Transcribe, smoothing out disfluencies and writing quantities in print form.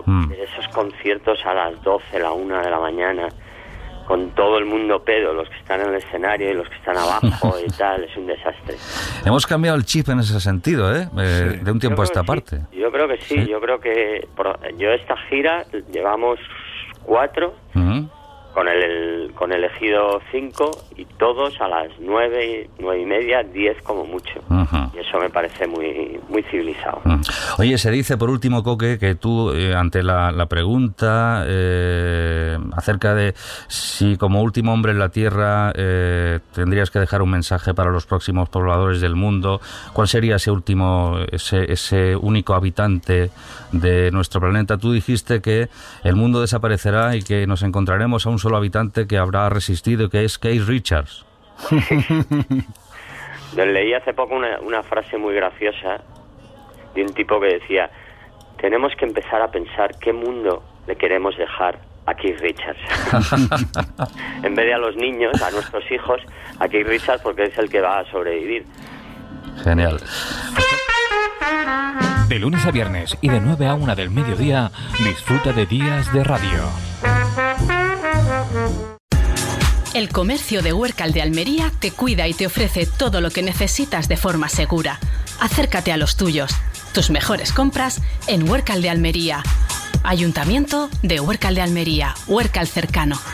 Esos conciertos a las 12, la 1 de la mañana, con todo el mundo pedo, los que están en el escenario y los que están abajo y tal, es un desastre. Hemos cambiado el chip en ese sentido, de un tiempo a esta parte. Yo creo que sí, yo creo que yo esta gira llevamos 4, con el elegido 5 y todos a las 9, 9 y media, 10 como mucho. Y eso me parece muy, muy civilizado. Oye, se dice por último, Coque, que tú ante la pregunta acerca de si como último hombre en la Tierra tendrías que dejar un mensaje para los próximos pobladores del mundo, ¿cuál sería ese único habitante de nuestro planeta? Tú dijiste que el mundo desaparecerá y que nos encontraremos a un solo habitante que habrá resistido, que es Keith Richards. Leí hace poco una frase muy graciosa de un tipo que decía: tenemos que empezar a pensar qué mundo le queremos dejar a Keith Richards. En vez de a los niños, a nuestros hijos, a Keith Richards, porque es el que va a sobrevivir. Genial. De lunes a viernes y de 9 a 1 del mediodía, disfruta de Días de Radio. El comercio de Huércal de Almería te cuida y te ofrece todo lo que necesitas de forma segura. Acércate a los tuyos. Tus mejores compras en Huércal de Almería. Ayuntamiento de Huércal de Almería. Huércal cercano.